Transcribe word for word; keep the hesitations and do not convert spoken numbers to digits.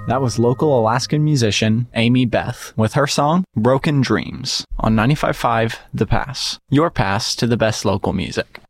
That was local Alaskan musician Amy Beth with her song Broken Dreams on ninety-five point five The Pass, your pass to the best local music.